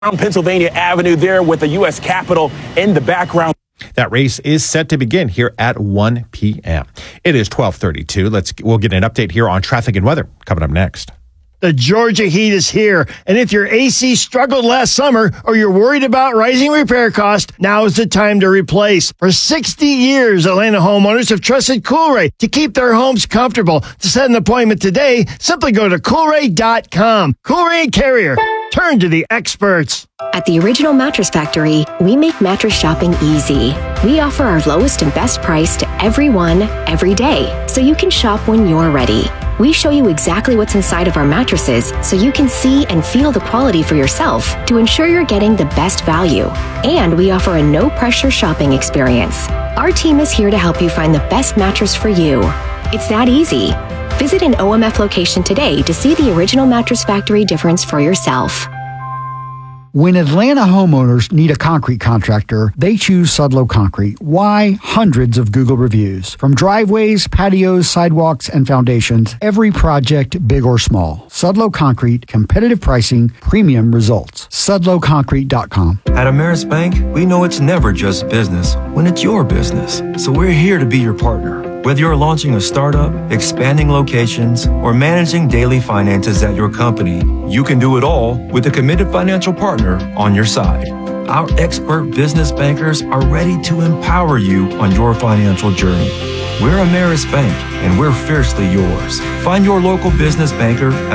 Pennsylvania Avenue there with the U.S. Capitol in the background. That race is set to begin here at 1 p.m. It is 12:32. We'll get an update here on traffic and weather coming up next. The Georgia heat is here, and if your AC struggled last summer or you're worried about rising repair costs, now is the time to replace. For 60 years, Atlanta homeowners have trusted Coolray to keep their homes comfortable. To set an appointment today, simply go to Coolray.com. Coolray and Carrier. Turn to the experts. At the Original Mattress Factory, we make mattress shopping easy. We offer our lowest and best price to everyone, every day, so you can shop when you're ready. We show you exactly what's inside of our mattresses so you can see and feel the quality for yourself to ensure you're getting the best value. And we offer a no-pressure shopping experience. Our team is here to help you find the best mattress for you. It's that easy. Visit an OMF location today to see the Original Mattress Factory difference for yourself. When Atlanta homeowners need a concrete contractor, they choose Sudlow Concrete. Why? Hundreds of Google reviews. From driveways, patios, sidewalks, and foundations, every project, big or small. Sudlow Concrete, competitive pricing, premium results. SudlowConcrete.com. At Ameris Bank, we know it's never just business when it's your business. So we're here to be your partner. Whether you're launching a startup, expanding locations, or managing daily finances at your company, you can do it all with a committed financial partner on your side. Our expert business bankers are ready to empower you on your financial journey. We're Ameris Bank, and we're fiercely yours. Find your local business banker at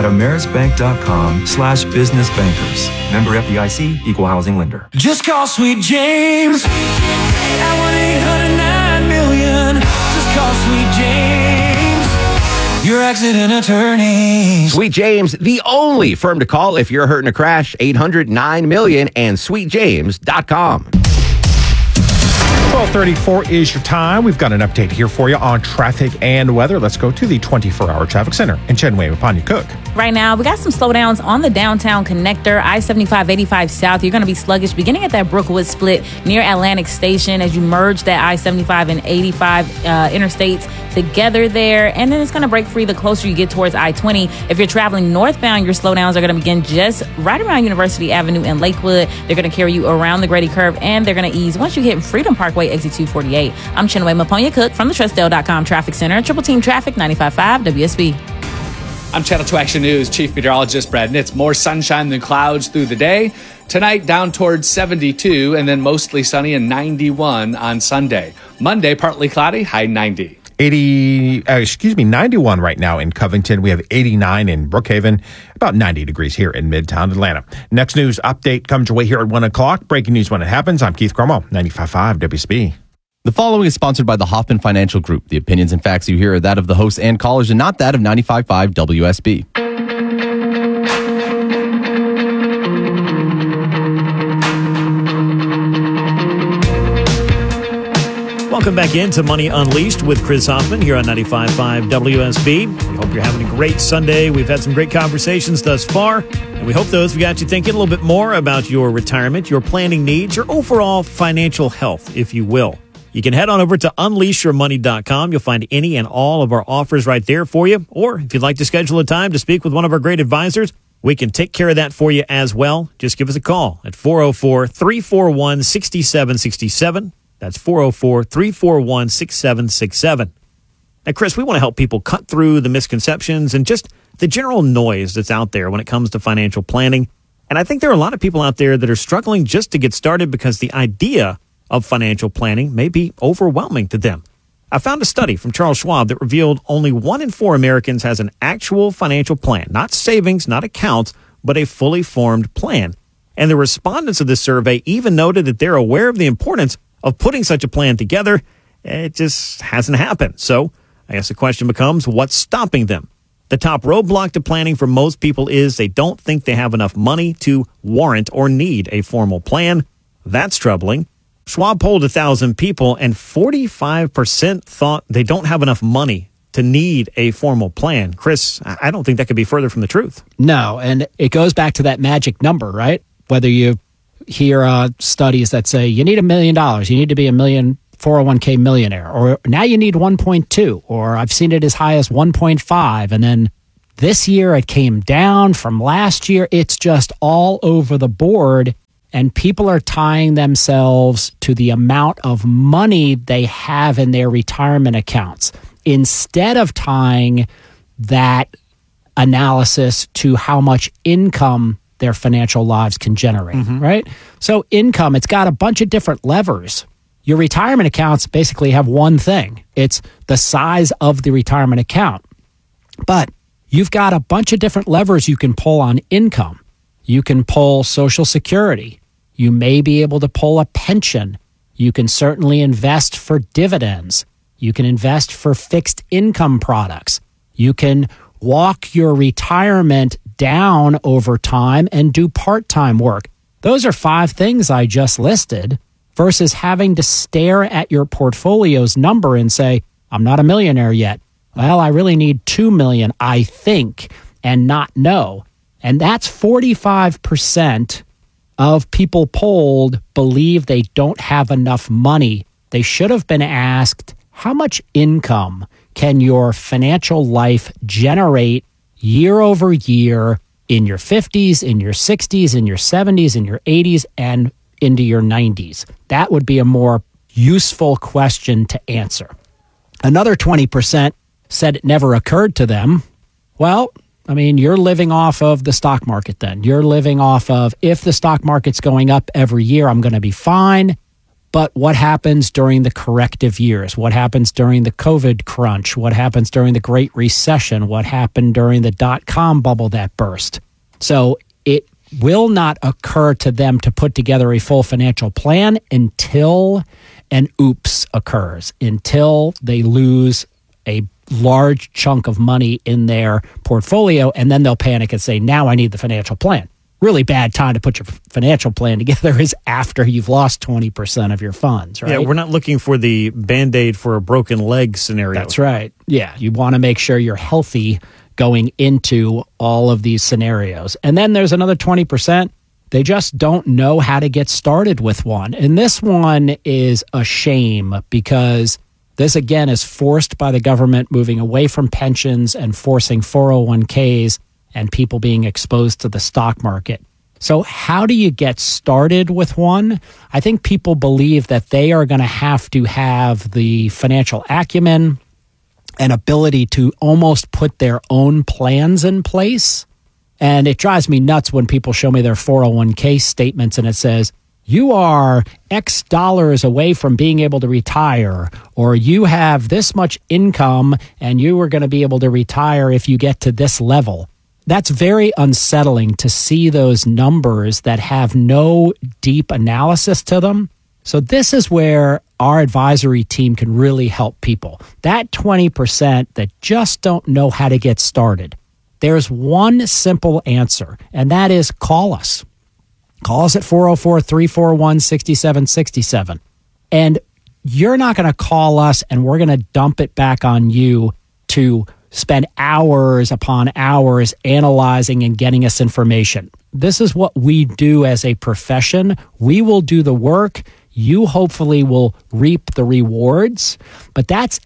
amerisbank.com/businessbankers. Member FDIC, Equal Housing Lender. Just call Sweet James at 1-800-9-million. Just call Sweet James, your accident attorney. Sweet James, the only firm to call if you're hurt in a crash. 800-9-million and sweetjames.com. 12:34 is your time. We've got an update here for you on traffic and weather. Let's go to the 24-hour traffic center in Chenway with Panya Cook. Right now, we got some slowdowns on the downtown connector, I-75-85 South. You're going to be sluggish beginning at that Brookwood split near Atlantic Station as you merge that I-75 and 85 interstates together there. And then it's going to break free the closer you get towards I-20. If you're traveling northbound, your slowdowns are going to begin just right around University Avenue and Lakewood. They're going to carry you around the Grady Curve, and they're going to ease once you hit Freedom Parkway, exit 248. I'm Chenway Maponya Cook from the TrustDale.com Traffic Center. Triple Team Traffic, 95.5 WSB. I'm Channel 2 Action News Chief Meteorologist Brad Nitz. More sunshine than clouds through the day. Tonight down towards 72 and then mostly sunny and 91 on Sunday. Monday partly cloudy, high 90. 91 right now in Covington. We have 89 in Brookhaven, about 90 degrees here in Midtown Atlanta. Next news update comes your way here at 1 o'clock. Breaking news when it happens. I'm Keith Cromwell, 95.5 WSB. The following is sponsored by the Hoffman Financial Group. The opinions and facts you hear are that of the hosts and callers and not that of 95.5 WSB. Welcome back into Money Unleashed with Chris Hoffman here on 95.5 WSB. We hope you're having a great Sunday. We've had some great conversations thus far, and we hope those have got you thinking a little bit more about your retirement, your planning needs, your overall financial health, if you will. You can head on over to unleashyourmoney.com. You'll find any and all of our offers right there for you. Or if you'd like to schedule a time to speak with one of our great advisors, we can take care of that for you as well. Just give us a call at 404-341-6767. That's 404-341-6767. Now, Chris, we want to help people cut through the misconceptions and just the general noise that's out there when it comes to financial planning. And I think there are a lot of people out there that are struggling just to get started because the idea of financial planning may be overwhelming to them. I found a study from Charles Schwab that revealed only 1 in 4 Americans has an actual financial plan, not savings, not accounts, but a fully formed plan. And the respondents of this survey even noted that they're aware of the importance of putting such a plan together. It just hasn't happened. So I guess the question becomes, what's stopping them? The top roadblock to planning for most people is they don't think they have enough money to warrant or need a formal plan. That's troubling. Schwab polled 1,000 people, and 45% thought they don't have enough money to need a formal plan. Chris, I don't think that could be further from the truth. No, and it goes back to that magic number, right? Whether you hear studies that say you need $1 million, you need to be a 401k millionaire, or now you need 1.2, or I've seen it as high as 1.5, and then This year it came down from last year. It's just all over the board. And people are tying themselves to the amount of money they have in their retirement accounts instead of tying that analysis to how much income their financial lives can generate, right? So income, it's got a bunch of different levers. Your retirement accounts basically have one thing. It's the size of the retirement account. But you've got a bunch of different levers you can pull on income. You can pull Social Security. You may be able to pull a pension. You can certainly invest for dividends. You can invest for fixed income products. You can walk your retirement down over time and do part-time work. Those are 5 things I just listed versus having to stare at your portfolio's number and say, I'm not a millionaire yet. Well, I really need 2 million, I think, and not know. And that's 45% of people polled believe they don't have enough money. They should have been asked, how much income can your financial life generate year over year in your 50s, in your 60s, in your 70s, in your 80s, and into your 90s? That would be a more useful question to answer. Another 20% said it never occurred to them. Well, I mean, you're living off of the stock market then. You're living off of, if the stock market's going up every year, I'm going to be fine. But what happens during the corrective years? What happens during the COVID crunch? What happens during the Great Recession? What happened during the dot-com bubble that burst? So it will not occur to them to put together a full financial plan until an oops occurs, until they lose a large chunk of money in their portfolio, and then they'll panic and say, now I need the financial plan. Really bad time to put your financial plan together is after you've lost 20% of your funds, right? Yeah, we're not looking for the Band-Aid for a broken leg scenario. That's right. Yeah, you want to make sure you're healthy going into all of these scenarios. And then there's another 20%. They just don't know how to get started with one. And this one is a shame because this, again, is forced by the government moving away from pensions and forcing 401ks and people being exposed to the stock market. So how do you get started with one? I think people believe that they are going to have the financial acumen and ability to almost put their own plans in place. And it drives me nuts when people show me their 401k statements and it says, you are X dollars away from being able to retire, or you have this much income and you are going to be able to retire if you get to this level. That's very unsettling to see those numbers that have no deep analysis to them. So this is where our advisory team can really help people. That 20% that just don't know how to get started. There's one simple answer, and that is call us. Call us at 404-341-6767. And you're not going to call us and we're going to dump it back on you to spend hours upon hours analyzing and getting us information. This is what we do as a profession. We will do the work. You hopefully will reap the rewards. But that's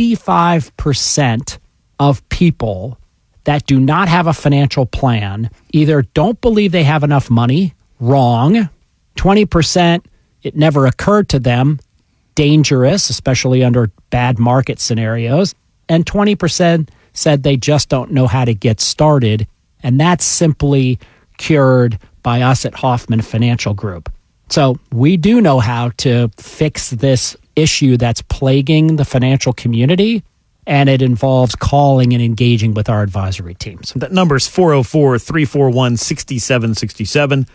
85% of people that do not have a financial plan, either don't believe they have enough money, wrong. 20%, it never occurred to them, dangerous, especially under bad market scenarios. And 20% said they just don't know how to get started. And that's simply cured by us at Hoffman Financial Group. So we do know how to fix this issue that's plaguing the financial community. And it involves calling and engaging with our advisory teams. That number is 404-341-6767.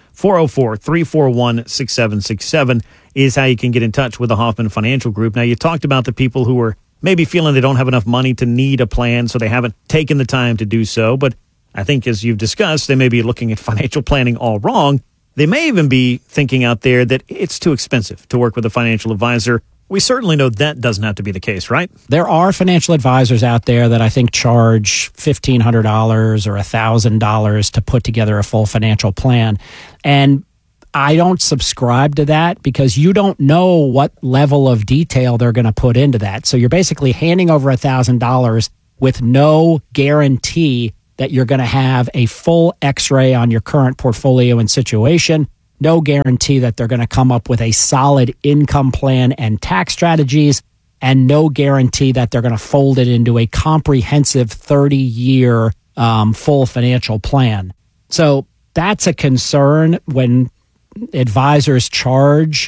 404-341-6767 is how you can get in touch with the Hoffman Financial Group. Now, you talked about the people who are maybe feeling they don't have enough money to need a plan, so they haven't taken the time to do so. But I think, as you've discussed, they may be looking at financial planning all wrong. They may even be thinking out there that it's too expensive to work with a financial advisor. We certainly know that doesn't have to be the case, right? There are financial advisors out there that I think charge $1,500 or $1,000 to put together a full financial plan. And I don't subscribe to that because you don't know what level of detail they're going to put into that. So you're basically handing over $1,000 with no guarantee that you're going to have a full x-ray on your current portfolio and situation. No guarantee that they're going to come up with a solid income plan and tax strategies, and no guarantee that they're going to fold it into a comprehensive 30-year full financial plan. So that's a concern when advisors charge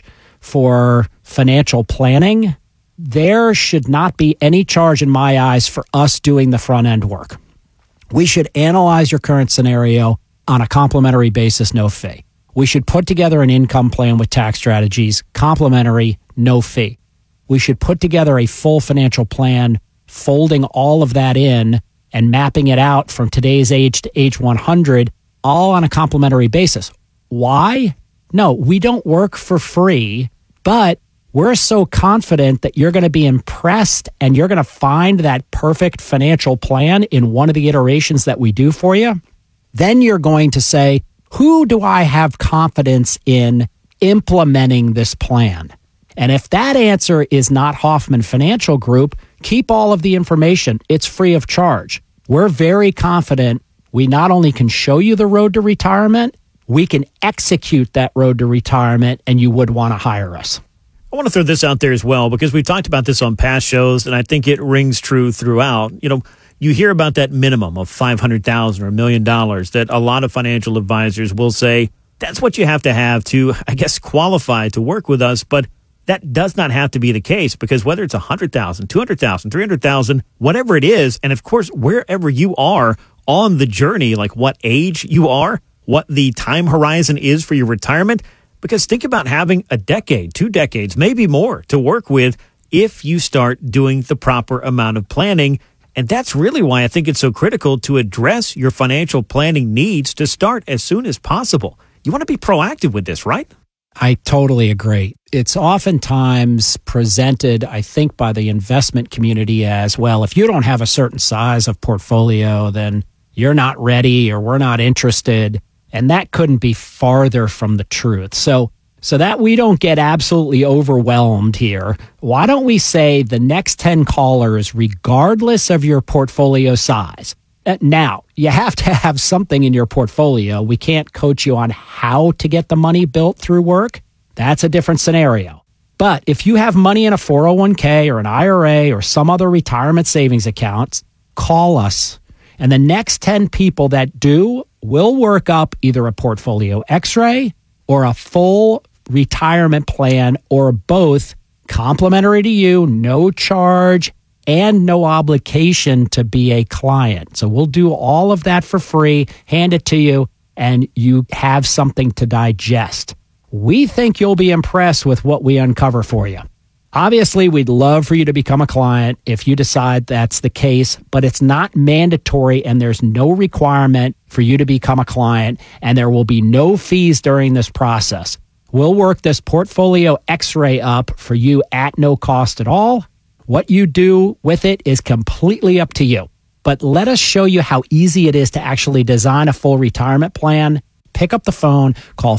for financial planning. There should not be any charge in my eyes for us doing the front end work. We should analyze your current scenario on a complimentary basis, no fee. We should put together an income plan with tax strategies, complimentary, no fee. We should put together a full financial plan, folding all of that in and mapping it out from today's age to age 100, all on a complimentary basis. Why? No, we don't work for free, but we're so confident that you're going to be impressed and you're going to find that perfect financial plan in one of the iterations that we do for you. Then you're going to say, who do I have confidence in implementing this plan? And if that answer is not Hoffman Financial Group, keep all of the information. It's free of charge. We're very confident we not only can show you the road to retirement, we can execute that road to retirement, and you would want to hire us. I want to throw this out there as well, because we've talked about this on past shows, and I think it rings true throughout. You know, you hear about that minimum of $500,000 or $1 million that a lot of financial advisors will say that's what you have to, I guess, qualify to work with us. But that does not have to be the case, because whether it's $100,000, $200,000, $300,000, whatever it is, and of course, wherever you are on the journey, like what age you are, what the time horizon is for your retirement. Because think about having a decade, 2 decades, maybe more to work with if you start doing the proper amount of planning. And that's really why I think it's so critical to address your financial planning needs to start as soon as possible. You want to be proactive with this, right? I totally agree. It's oftentimes presented, I think, by the investment community as, well, if you don't have a certain size of portfolio, then you're not ready or we're not interested. And that couldn't be farther from the truth. So that we don't get absolutely overwhelmed here, why don't we say the next 10 callers, regardless of your portfolio size? Now, you have to have something in your portfolio. We can't coach you on how to get the money built through work. That's a different scenario. But if you have money in a 401k or an IRA or some other retirement savings account, call us. And the next 10 people that do, we'll work up either a portfolio x-ray or a full retirement plan, or both, complimentary to you, no charge, and no obligation to be a client. So we'll do all of that for free, hand it to you, and you have something to digest. We think you'll be impressed with what we uncover for you. Obviously, we'd love for you to become a client if you decide that's the case, but it's not mandatory and there's no requirement for you to become a client, and there will be no fees during this process. We'll work this portfolio x-ray up for you at no cost at all. What you do with it is completely up to you. But let us show you how easy it is to actually design a full retirement plan. Pick up the phone, call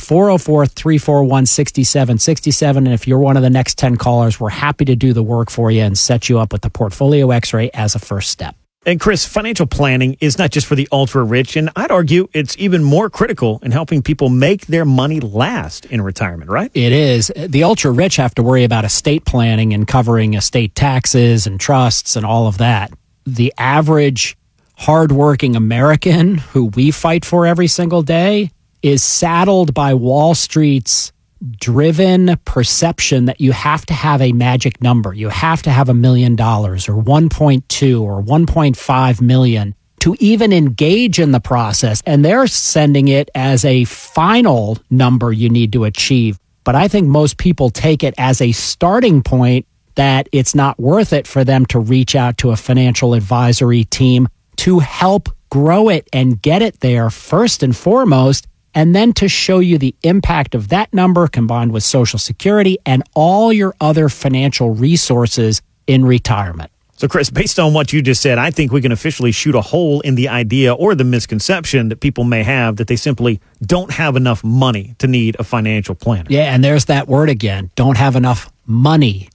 404-341-6767. And if you're one of the next 10 callers, we're happy to do the work for you and set you up with the portfolio x-ray as a first step. And Chris, financial planning is not just for the ultra rich, and I'd argue it's even more critical in helping people make their money last in retirement, right? It is. The ultra rich have to worry about estate planning and covering estate taxes and trusts and all of that. The average hardworking American who we fight for every single day is saddled by Wall Street's driven perception that you have to have a magic number. You have to have $1 million or 1.2 or 1.5 million to even engage in the process. And they're sending it as a final number you need to achieve. But I think most people take it as a starting point that it's not worth it for them to reach out to a financial advisory team to help grow it and get it there first and foremost, and then to show you the impact of that number combined with Social Security and all your other financial resources in retirement. So, Chris, based on what you just said, I think we can officially shoot a hole in the idea or the misconception that people may have that they simply don't have enough money to need a financial planner. Yeah, and there's that word again, don't have enough money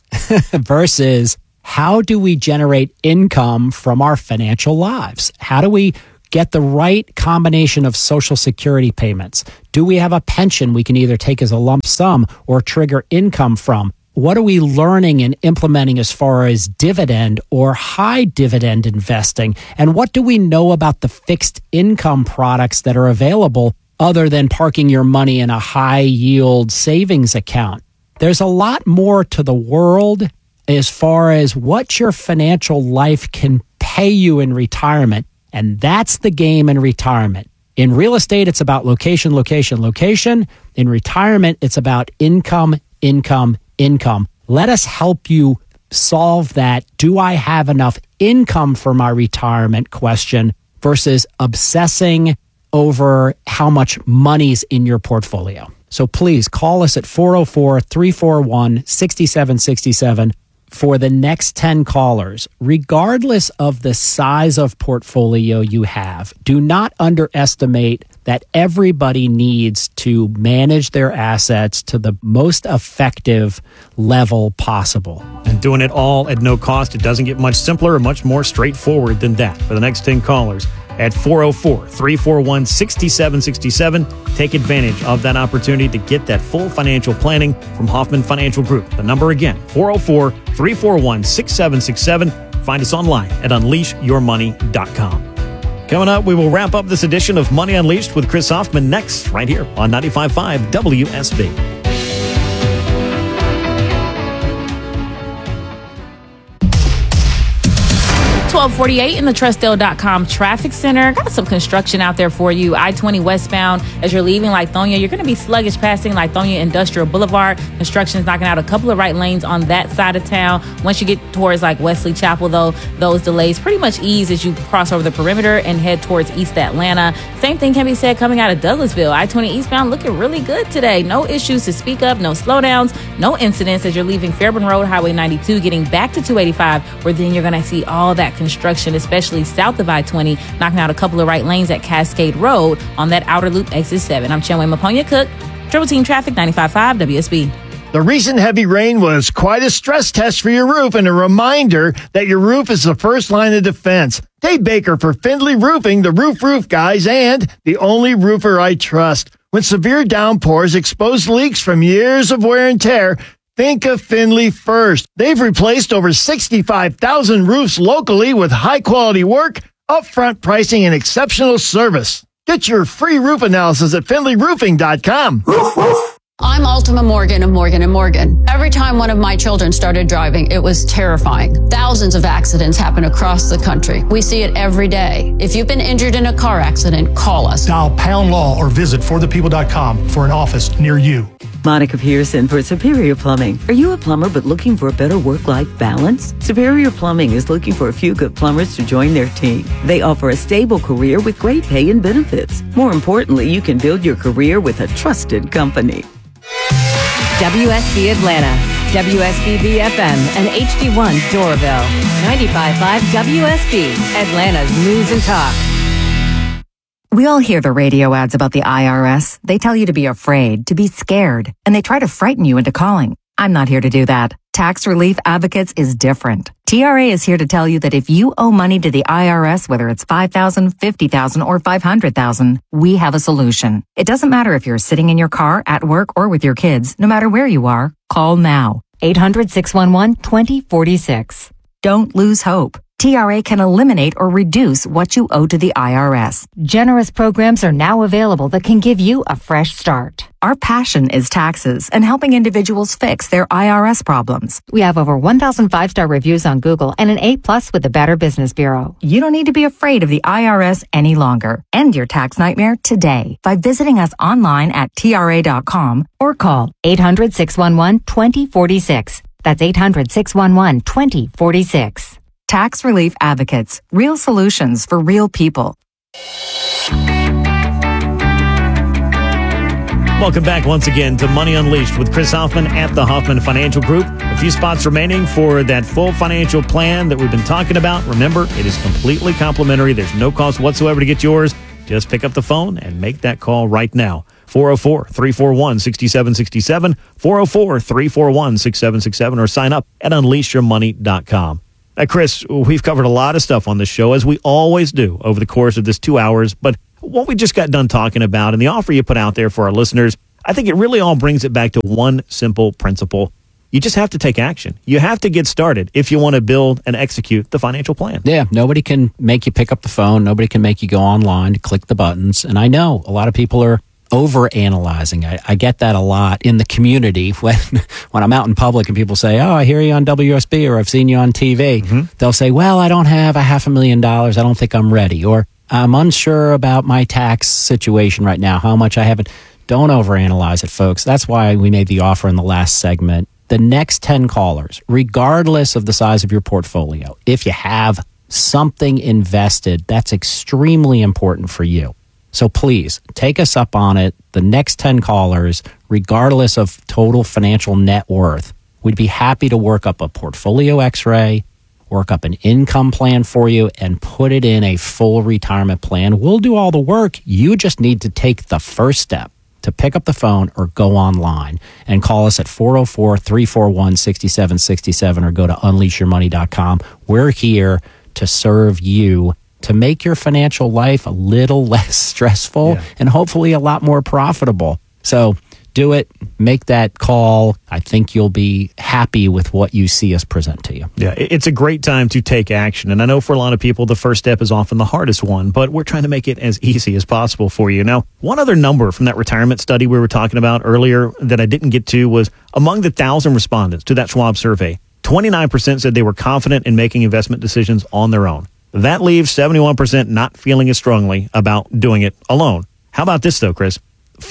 versus how do we generate income from our financial lives? How do we get the right combination of Social Security payments? Do we have a pension we can either take as a lump sum or trigger income from? What are we learning and implementing as far as dividend or high dividend investing? And what do we know about the fixed income products that are available other than parking your money in a high yield savings account? There's a lot more to the world as far as what your financial life can pay you in retirement. And that's the game in retirement. In real estate, it's about location, location, location. In retirement, it's about income, income, income. Let us help you solve that. Do I have enough income for my retirement question versus obsessing over how much money's in your portfolio. So please call us at 404-341-6767 for the next 10 callers, regardless of the size of portfolio you have. Do not underestimate that everybody needs to manage their assets to the most effective level possible. And doing it all at no cost. It doesn't get much simpler or much more straightforward than that. For the next 10 callers at 404-341-6767, take advantage of that opportunity to get that full financial planning from Hoffman Financial Group. The number again, 404-341-6767. Find us online at unleashyourmoney.com. Coming up, we will wrap up this edition of Money Unleashed with Chris Hoffman next, right here on 95.5 WSB. 1248 in the Trustdale.com traffic center. Got some construction out there for you. I-20 westbound as you're leaving Lithonia. You're going to be sluggish passing Lithonia Industrial Boulevard. Construction's knocking out a couple of right lanes on that side of town. Once you get towards like Wesley Chapel, though, those delays pretty much ease as you cross over the perimeter and head towards East Atlanta. Same thing can be said coming out of Douglasville. I-20 eastbound looking really good today. No issues to speak of, no slowdowns, no incidents as you're leaving Fairburn Road, Highway 92, getting back to 285, where then you're going to see all that construction, especially south of I-20, knocking out a couple of right lanes at Cascade Road on that outer loop exit 7. I'm Chenway Maponia Cook, Triple Team Traffic, 95.5 WSB. The recent heavy rain was quite a stress test for your roof and a reminder that your roof is the first line of defense. Dave Baker for Findlay Roofing, the roof guys, and the only roofer I trust. When severe downpours expose leaks from years of wear and tear, think of Findlay first. They've replaced over 65,000 roofs locally with high-quality work, upfront pricing, and exceptional service. Get your free roof analysis at FindlayRoofing.com. I'm Ultima Morgan of Morgan & Morgan. Every time one of my children started driving, it was terrifying. Thousands of accidents happen across the country. We see it every day. If you've been injured in a car accident, call us. Dial pound law or visit forthepeople.com for an office near you. Monica Pearson for Superior Plumbing. Are you a plumber but looking for a better work-life balance? Superior Plumbing is looking for a few good plumbers to join their team. They offer a stable career with great pay and benefits. More importantly, you can build your career with a trusted company. WSB Atlanta, WSB FM, and HD1 Doraville. 95.5 WSB, Atlanta's News and Talk. We all hear the radio ads about the IRS. They tell you to be afraid, to be scared, and they try to frighten you into calling. I'm not here to do that. Tax Relief Advocates is different. TRA is here to tell you that if you owe money to the IRS, whether it's $5,000, $50,000, or $500,000, we have a solution. It doesn't matter if you're sitting in your car, at work, or with your kids. No matter where you are, call now. 800-611-2046. Don't lose hope. TRA can eliminate or reduce what you owe to the IRS. Generous programs are now available that can give you a fresh start. Our passion is taxes and helping individuals fix their IRS problems. We have over 1,000 5-star reviews on Google and an A+ with the Better Business Bureau. You don't need to be afraid of the IRS any longer. End your tax nightmare today by visiting us online at TRA.com or call 800-611-2046. That's 800-611-2046. Tax Relief Advocates. Real solutions for real people. Welcome back once again to Money Unleashed with Chris Hoffman at the Hoffman Financial Group. A few spots remaining for that full financial plan that we've been talking about. Remember, it is completely complimentary. There's no cost whatsoever to get yours. Just pick up the phone and make that call right now. 404-341-6767, 404-341-6767, or sign up at unleashyourmoney.com. Chris, we've covered a lot of stuff on this show, as we always do over the course of this 2 hours. But what we just got done talking about and the offer you put out there for our listeners, I think it really all brings it back to one simple principle. You just have to take action. You have to get started if you want to build and execute the financial plan. Yeah, nobody can make you pick up the phone. Nobody can make you go online to click the buttons. And I know a lot of people are overanalyzing. I get that a lot in the community when I'm out in public and people say, oh, I hear you on WSB or I've seen you on TV. They'll say, well, I don't have $500,000. I don't think I'm ready. Or I'm unsure about my tax situation right now, how much I haven't. Don't overanalyze it, folks. That's why we made the offer in the last segment. The next 10 callers, regardless of the size of your portfolio, if you have something invested, that's extremely important for you. So please take us up on it. The next 10 callers, regardless of total financial net worth, we'd be happy to work up a portfolio x-ray, work up an income plan for you, and put it in a full retirement plan. We'll do all the work. You just need to take the first step to pick up the phone or go online and call us at 404-341-6767 or go to unleashyourmoney.com. We're here to serve you, to make your financial life a little less stressful and hopefully a lot more profitable. So do it. Make that call. I think you'll be happy with what you see us present to you. Yeah, it's a great time to take action. And I know for a lot of people, the first step is often the hardest one, but we're trying to make it as easy as possible for you. Now, one other number from that retirement study we were talking about earlier that I didn't get to was among the 1,000 respondents to that Schwab survey, 29% said they were confident in making investment decisions on their own. That leaves 71% not feeling as strongly about doing it alone. How about this, though, Chris?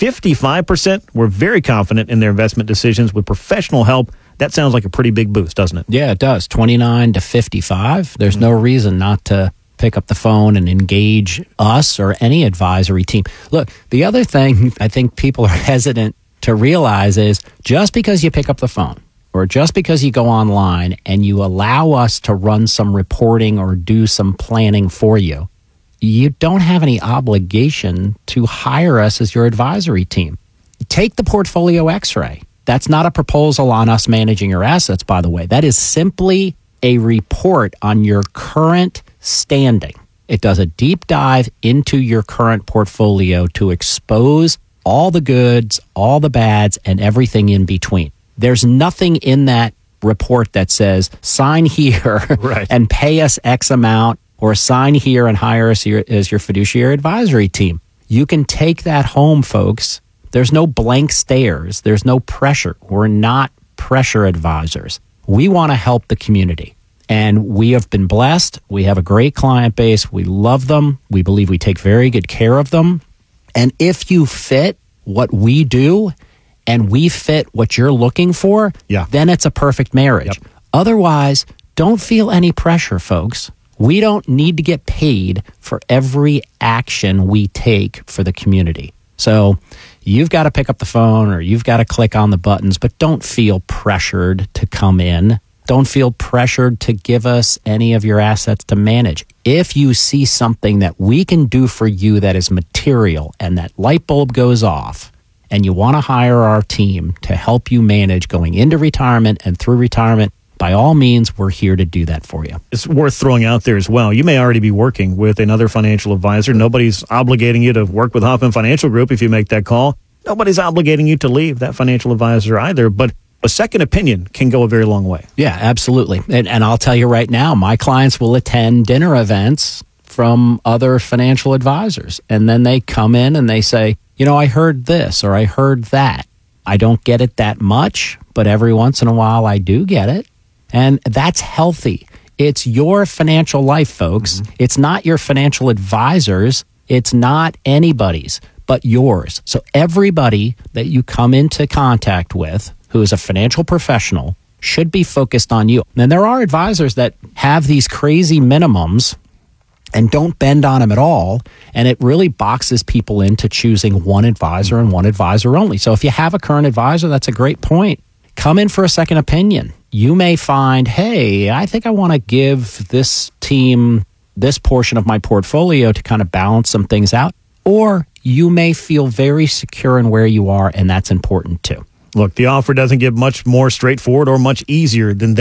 55% were very confident in their investment decisions with professional help. That sounds like a pretty big boost, doesn't it? Yeah, it does. 29 to 55. There's no reason not to pick up the phone and engage us or any advisory team. Look, the other thing I think people are hesitant to realize is just because you pick up the phone or just because you go online and you allow us to run some reporting or do some planning for you, you don't have any obligation to hire us as your advisory team. Take the portfolio x-ray. That's not a proposal on us managing your assets, by the way. That is simply a report on your current standing. It does a deep dive into your current portfolio to expose all the goods, all the bads, and everything in between. There's nothing in that report that says, sign here and pay us X amount, or sign here and hire us as your fiduciary advisory team. You can take that home, folks. There's no blank stares. There's no pressure. We're not pressure advisors. We want to help the community. And we have been blessed. We have a great client base. We love them. We believe we take very good care of them. And if you fit what we do and we fit what you're looking for, then it's a perfect marriage. Otherwise, don't feel any pressure, folks. We don't need to get paid for every action we take for the community. So you've got to pick up the phone or you've got to click on the buttons, but don't feel pressured to come in. Don't feel pressured to give us any of your assets to manage. If you see something that we can do for you that is material and that light bulb goes off and you want to hire our team to help you manage going into retirement and through retirement, by all means, we're here to do that for you. It's worth throwing out there as well. You may already be working with another financial advisor. Nobody's obligating you to work with Hoffman Financial Group if you make that call. Nobody's obligating you to leave that financial advisor either. But a second opinion can go a very long way. Yeah, absolutely. And I'll tell you right now, my clients will attend dinner events from other financial advisors. And then they come in and they say, you know, I heard this or I heard that. I don't get it that much, but every once in a while I do get it. And that's healthy. It's your financial life, folks. It's not your financial advisors. It's not anybody's, but yours. So everybody that you come into contact with who is a financial professional should be focused on you. And there are advisors that have these crazy minimums and don't bend on them at all. And it really boxes people into choosing one advisor and one advisor only. So if you have a current advisor, that's a great point. Come in for a second opinion. You may find, hey, I think I want to give this team this portion of my portfolio to kind of balance some things out. Or you may feel very secure in where you are, and that's important too. Look, the offer doesn't get much more straightforward or much easier than that.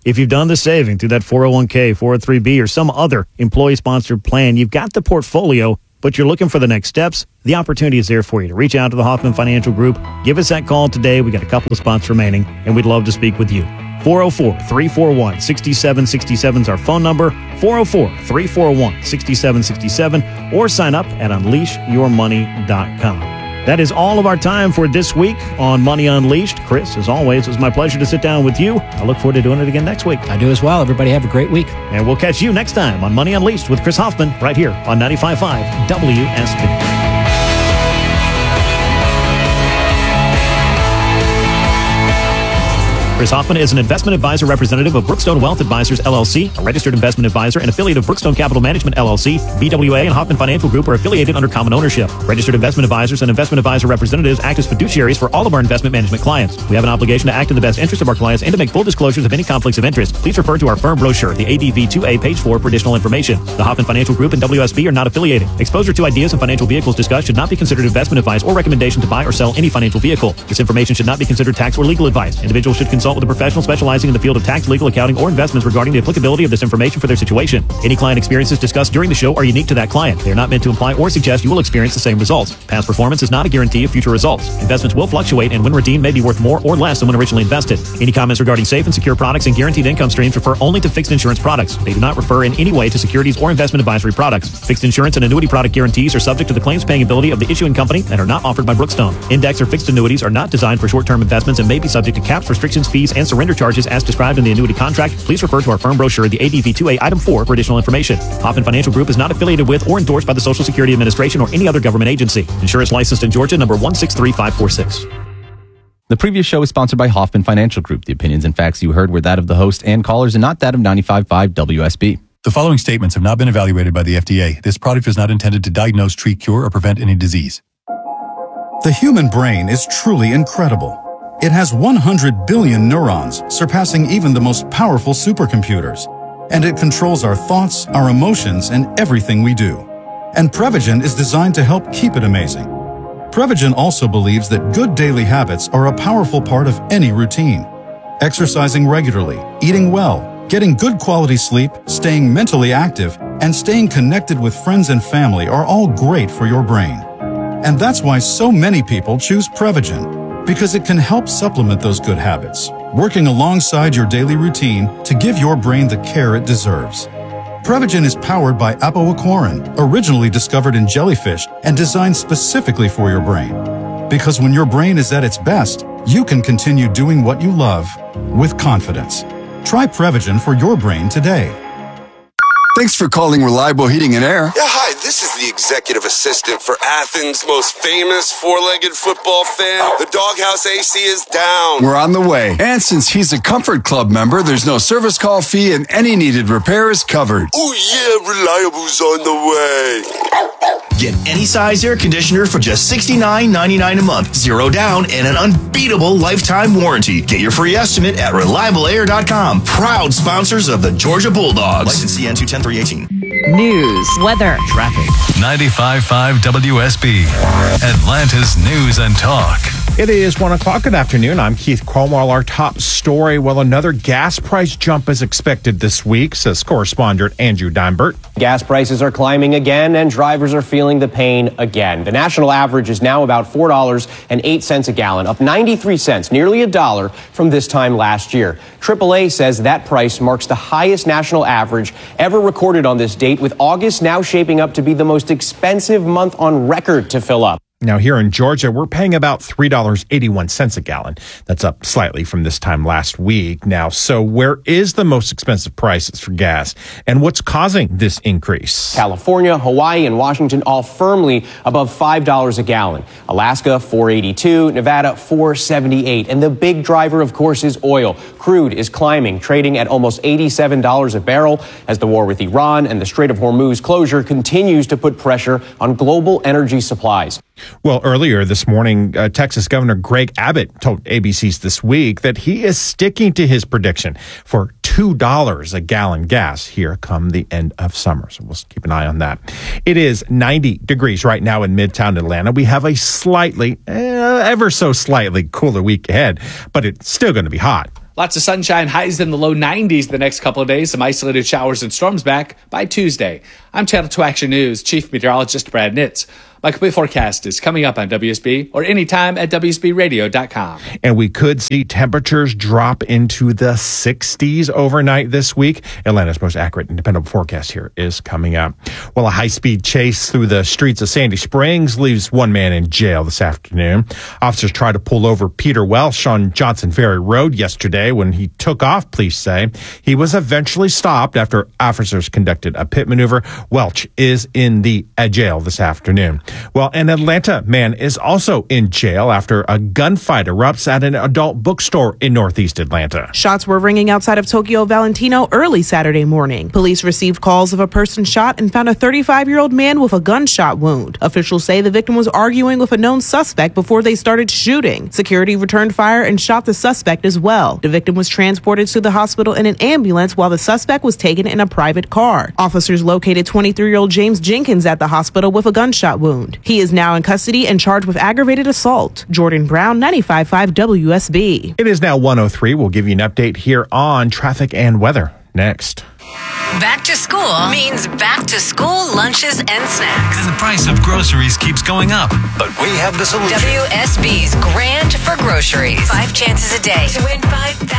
If you've done the saving through that 401k, 403b, or some other employee-sponsored plan, you've got the portfolio, but you're looking for the next steps, the opportunity is there for you to reach out to the Hoffman Financial Group. Give us that call today. We got a couple of spots remaining, and we'd love to speak with you. 404-341-6767 is our phone number, 404-341-6767, or sign up at unleashyourmoney.com. That is all of our time for this week on Money Unleashed. Chris, as always, it was my pleasure to sit down with you. I look forward to doing it again next week. I do as well. Everybody have a great week. And we'll catch you next time on Money Unleashed with Chris Hoffman right here on 95.5 WSB. Chris Hoffman is an investment advisor representative of Brookstone Wealth Advisors, LLC, a registered investment advisor and affiliate of Brookstone Capital Management, LLC. BWA and Hoffman Financial Group are affiliated under common ownership. Registered investment advisors and investment advisor representatives act as fiduciaries for all of our investment management clients. We have an obligation to act in the best interest of our clients and to make full disclosures of any conflicts of interest. Please refer to our firm brochure, the ADV 2A, page 4, for additional information. The Hoffman Financial Group and WSB are not affiliated. Exposure to ideas and financial vehicles discussed should not be considered investment advice or recommendation to buy or sell any financial vehicle. This information should not be considered tax or legal advice. Individuals should consult with a professional specializing in the field of tax, legal, accounting, or investments regarding the applicability of this information for their situation. Any client experiences discussed during the show are unique to that client. They are not meant to imply or suggest you will experience the same results. Past performance is not a guarantee of future results. Investments will fluctuate and when redeemed may be worth more or less than when originally invested. Any comments regarding safe and secure products and guaranteed income streams refer only to fixed insurance products. They do not refer in any way to securities or investment advisory products. Fixed insurance and annuity product guarantees are subject to the claims paying ability of the issuing company and are not offered by Brookstone. Index or fixed annuities are not designed for short-term investments and may be subject to caps, restrictions, fees, and surrender charges as described in the annuity contract. Please refer to our firm brochure, the ADV 2A, item 4, for additional information. Hoffman Financial Group is not affiliated with or endorsed by the Social Security Administration or any other government agency. Insurance licensed in Georgia, number 163546. The previous show is sponsored by Hoffman Financial Group. The opinions and facts you heard were that of the host and callers and not that of 95.5 WSB. The following statements have not been evaluated by the FDA. This product is not intended to diagnose, treat, cure, or prevent any disease. The human brain is truly incredible. It has 100 billion neurons, surpassing even the most powerful supercomputers. And it controls our thoughts, our emotions, and everything we do. And Prevagen is designed to help keep it amazing. Prevagen also believes that good daily habits are a powerful part of any routine. Exercising regularly, eating well, getting good quality sleep, staying mentally active, and staying connected with friends and family are all great for your brain. And that's why so many people choose Prevagen, because it can help supplement those good habits, working alongside your daily routine to give your brain the care it deserves. Prevagen is powered by apoaquarin, originally discovered in jellyfish and designed specifically for your brain. Because when your brain is at its best, you can continue doing what you love with confidence. Try Prevagen for your brain today. Thanks for calling Reliable Heating and Air. Yeah, hi, this is the executive assistant for Athens' most famous four-legged football fan. The doghouse AC is down. We're on the way. And since he's a Comfort Club member, there's no service call fee and any needed repair is covered. Oh yeah, Reliable's on the way. Get any size air conditioner for just $69.99 a month, 0 down, and an unbeatable lifetime warranty. Get your free estimate at ReliableAir.com. Proud sponsors of the Georgia Bulldogs. License CN 210-318. News, weather, traffic. 95.5 WSB, Atlanta's News and Talk. It is 1 o'clock. Good afternoon. I'm Keith Cromwell. Our top story. Well, another gas price jump is expected this week, says correspondent Andrew Dimebert. Gas prices are climbing again, and drivers are feeling the pain again. The national average is now about $4.08 a gallon, up 93 cents, nearly $1 from this time last year. AAA says that price marks the highest national average ever recorded on this date, with August now shaping up to be the most expensive month on record to fill up. Now, here in Georgia, we're paying about $3.81 a gallon. That's up slightly from this time last week. Now, so where is the most expensive prices for gas, and what's causing this increase? California, Hawaii, and Washington all firmly above $5 a gallon. Alaska, $4.82. Nevada, $4.78. And the big driver, of course, is oil. Crude is climbing, trading at almost $87 a barrel as the war with Iran and the Strait of Hormuz closure continues to put pressure on global energy supplies. Well, earlier this morning, Texas Governor Greg Abbott told ABC's This Week that he is sticking to his prediction for $2 a gallon gas here come the end of summer. So we'll keep an eye on that. It is 90 degrees right now in Midtown Atlanta. We have a slightly, ever so slightly cooler week ahead, but it's still going to be hot. Lots of sunshine, highs in the low 90s the next couple of days. Some isolated showers and storms back by Tuesday. I'm Channel 2 Action News Chief Meteorologist Brad Nitz. My complete forecast is coming up on WSB or anytime at WSBradio.com. And we could see temperatures drop into the 60s overnight this week. Atlanta's most accurate and dependable forecast here is coming up. Well, a high-speed chase through the streets of Sandy Springs leaves one man in jail this afternoon. Officers tried to pull over Peter Welsh on Johnson Ferry Road yesterday when he took off, police say. He was eventually stopped after officers conducted a pit maneuver. Welch is in the jail this afternoon. Well, an Atlanta man is also in jail after a gunfight erupts at an adult bookstore in Northeast Atlanta. Shots were ringing outside of Tokyo Valentino early Saturday morning. Police received calls of a person shot and found a 35-year-old man with a gunshot wound. Officials say the victim was arguing with a known suspect before they started shooting. Security returned fire and shot the suspect as well. The victim was transported to the hospital in an ambulance while the suspect was taken in a private car. Officers located 23-year-old James Jenkins at the hospital with a gunshot wound. He is now in custody and charged with aggravated assault. Jordan Brown, 95.5 WSB. It is now 1:03. We'll give you an update here on traffic and weather next. Back to school means back to school lunches and snacks. And the price of groceries keeps going up. But we have the solution. WSB's Grant for Groceries. 5 chances a day to win $5,000.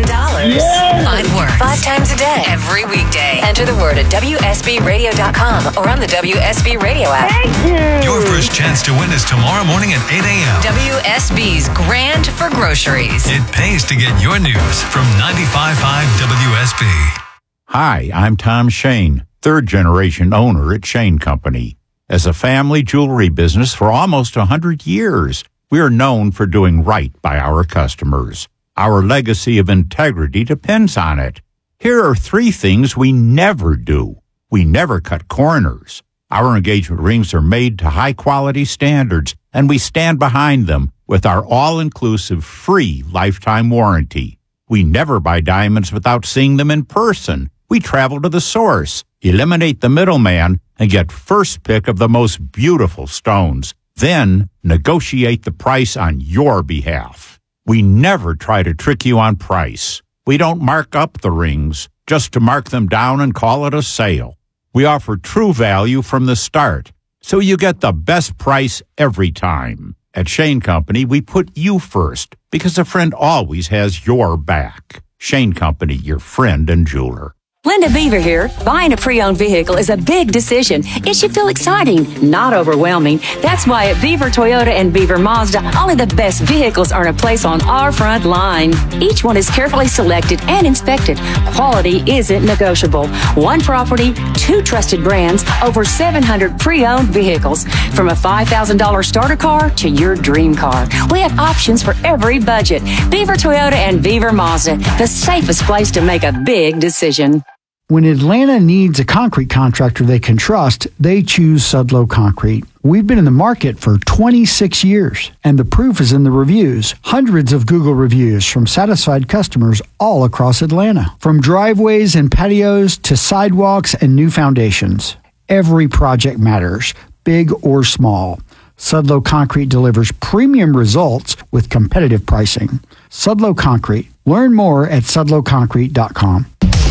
Yes! 5 words, 5 times a day, every weekday. Enter the word at WSBradio.com or on the WSB Radio app. Thank you. Your first chance to win is tomorrow morning at 8 a.m. WSB's Grant for Groceries. It pays to get your news from 95.5 WSB. Hi, I'm Tom Shane, third-generation owner at Shane Company. As a family jewelry business for almost 100 years, we are known for doing right by our customers. Our legacy of integrity depends on it. Here are 3 things we never do. We never cut corners. Our engagement rings are made to high-quality standards, and we stand behind them with our all-inclusive free lifetime warranty. We never buy diamonds without seeing them in person. We travel to the source, eliminate the middleman, and get first pick of the most beautiful stones. Then negotiate the price on your behalf. We never try to trick you on price. We don't mark up the rings just to mark them down and call it a sale. We offer true value from the start, so you get the best price every time. At Shane Company, we put you first because a friend always has your back. Shane Company, your friend and jeweler. Linda Beaver here. Buying a pre-owned vehicle is a big decision. It should feel exciting, not overwhelming. That's why at Beaver Toyota and Beaver Mazda, only the best vehicles earn a place on our front line. Each one is carefully selected and inspected. Quality isn't negotiable. One property, 2 trusted brands, over 700 pre-owned vehicles. From a $5,000 starter car to your dream car. We have options for every budget. Beaver Toyota and Beaver Mazda, the safest place to make a big decision. When Atlanta needs a concrete contractor they can trust, they choose Sudlow Concrete. We've been in the market for 26 years, and the proof is in the reviews. Hundreds of Google reviews from satisfied customers all across Atlanta. From driveways and patios to sidewalks and new foundations. Every project matters, big or small. Sudlow Concrete delivers premium results with competitive pricing. Sudlow Concrete. Learn more at sudlowconcrete.com.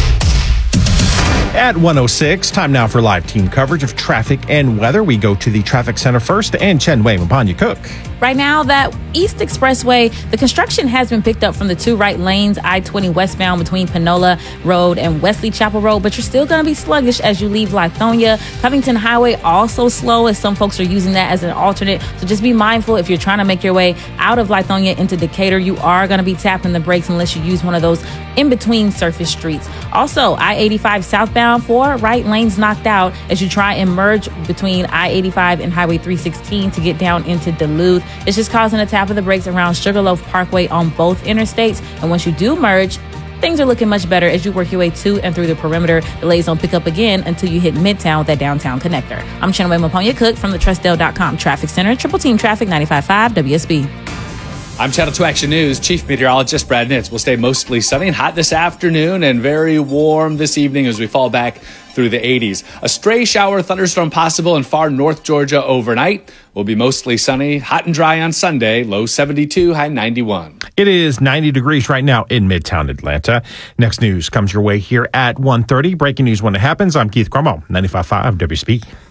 At 1:06, time now for live team coverage of traffic and weather. We go to the traffic center first and Chen Wei Mapanya Cook. Right now, that East Expressway, the construction has been picked up from the 2 right lanes, I-20 westbound between Panola Road and Wesley Chapel Road, but you're still going to be sluggish as you leave Lithonia. Covington Highway also slow as some folks are using that as an alternate. So just be mindful if you're trying to make your way out of Lithonia into Decatur, you are going to be tapping the brakes unless you use one of those in-between surface streets. Also, I-85 southbound, 4 right lanes knocked out as you try and merge between I-85 and Highway 316 to get down into Duluth. It's just causing a tap of the brakes around Sugarloaf Parkway on both interstates. And once you do merge, things are looking much better as you work your way to and through the perimeter. Delays don't pick up again until you hit Midtown with that downtown connector. I'm Shanaway Mapanya Cook from the Trustdale.com Traffic Center. Triple Team Traffic, 95.5 WSB. I'm Channel 2 Action News Chief Meteorologist Brad Nitz. We'll stay mostly sunny and hot this afternoon and very warm this evening as we fall back through the 80s. A stray shower thunderstorm possible in far north Georgia overnight. Will be mostly sunny, hot and dry on Sunday, low 72, high 91. It is 90 degrees right now in Midtown Atlanta. Next news comes your way here at 1:30. Breaking news when it happens. I'm Keith Cromwell, 95.5 WSB.